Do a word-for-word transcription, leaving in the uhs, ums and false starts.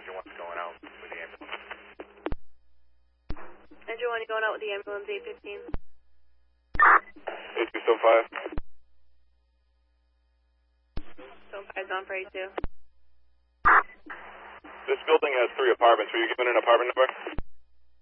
Engine one's going out with the ambulance. Engine one, you going out with the ambulance, eight fifteen. eight two seven five. seven five's on for eight two. This building has three apartments. Were you given an apartment number?